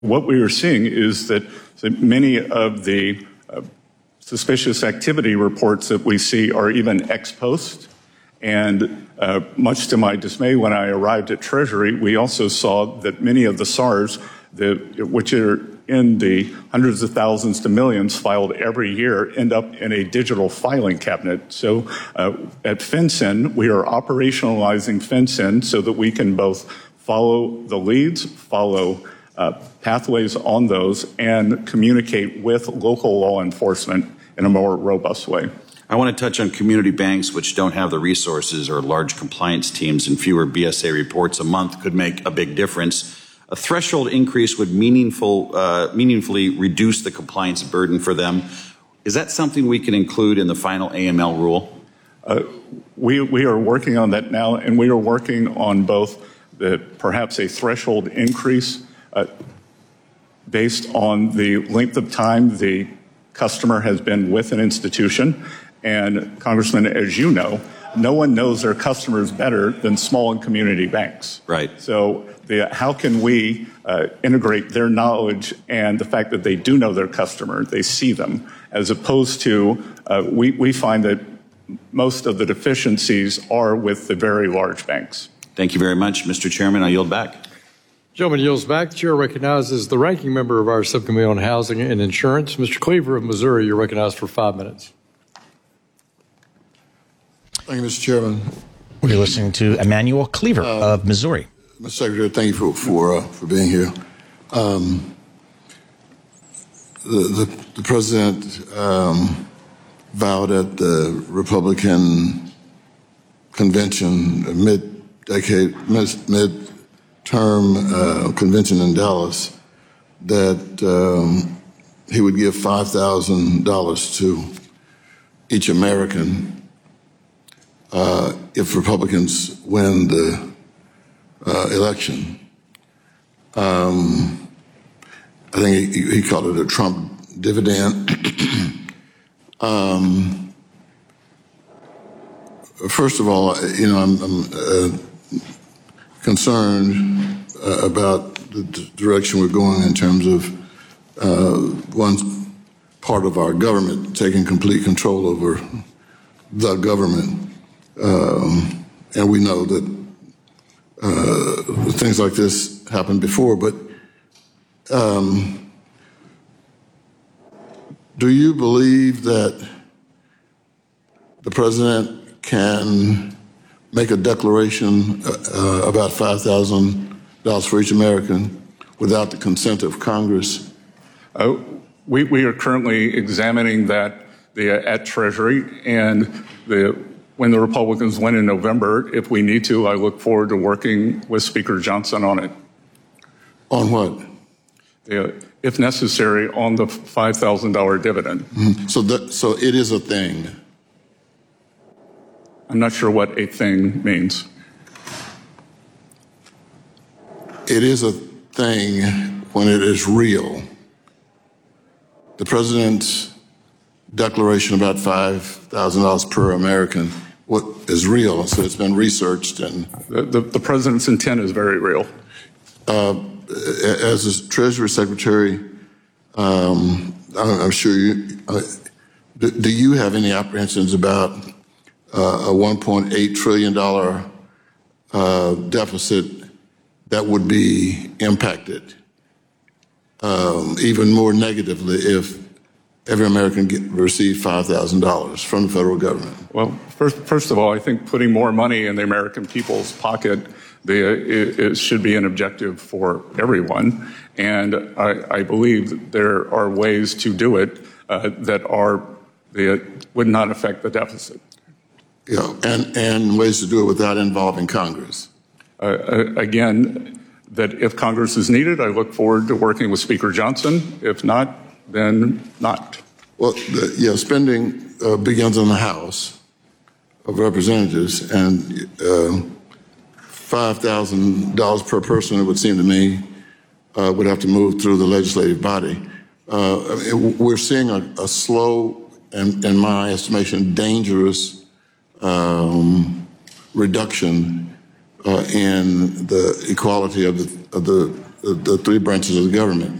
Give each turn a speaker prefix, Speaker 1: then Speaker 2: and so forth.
Speaker 1: What we are seeing is that many of the suspicious activity reports that we see are even ex post. And much to my dismay, when I arrived at Treasury, we also saw that many of the SARs, which are in the hundreds of thousands to millions filed every year, end up in a digital filing cabinet. So at FinCEN, we are operationalizing FinCEN so that we can both follow the leads, follow pathways on those, and communicate with local law enforcement in a more robust way.
Speaker 2: I want to touch on community banks which don't have the resources or large compliance teams, and fewer BSA reports a month could make a big difference. A threshold increase would meaningfully reduce the compliance burden for them. Is that something we can include in the final AML rule?
Speaker 1: We are working on that now, and we are working on both perhaps a threshold increase based on the length of time the customer has been with an institution. And Congressman, as you know, no one knows their customers better than small and community banks.
Speaker 2: Right.
Speaker 1: So how can we integrate their knowledge and the fact that they do know their customer, they see them, as opposed to we find that most of the deficiencies are with the very large banks.
Speaker 2: Thank you very much, Mr. Chairman. I yield back.
Speaker 3: Gentleman yields back. The chair recognizes the ranking member of our subcommittee on housing and insurance, Mr. Cleaver of Missouri. You're recognized for 5 minutes.
Speaker 4: Thank you, Mr. Chairman.
Speaker 5: We're listening to Emmanuel Cleaver of Missouri.
Speaker 4: Mr. Secretary, thank you for being here. The president vowed at the Republican convention, mid-term convention in Dallas, that he would give $5,000 to each American if Republicans win the election. I think he called it a Trump dividend. First of all, I'm concerned about the direction we're going in terms of one part of our government taking complete control over the government. And we know that things like this happened before, but do you believe that the president can make a declaration about $5,000 for each American without the consent of Congress?
Speaker 1: We are currently examining that at Treasury, and when the Republicans win in November, if we need to, I look forward to working with Speaker Johnson on it.
Speaker 4: On what?
Speaker 1: If necessary, on the $5,000 dividend.
Speaker 4: Mm-hmm. So it is a thing.
Speaker 1: I'm not sure what a thing means.
Speaker 4: It is a thing when it is real. The president's declaration about $5,000 per American what is real, so it's been researched. And
Speaker 1: the president's intent is very real.
Speaker 4: As a Treasury Secretary, I'm sure do you have any apprehensions about a $1.8 trillion deficit that would be impacted even more negatively if every American received $5,000 from the federal government?
Speaker 1: Well, first of all, I think putting more money in the American people's pocket it should be an objective for everyone. And I believe there are ways to do it that would not affect the deficit.
Speaker 4: Yeah, and ways to do it without involving Congress.
Speaker 1: Again, that if Congress is needed, I look forward to working with Speaker Johnson. If not, then not.
Speaker 4: Well, spending begins in the House of Representatives, and $5,000 per person, it would seem to me, would have to move through the legislative body. We're seeing a slow and, in my estimation, dangerous reduction in the equality of the the three branches of the government.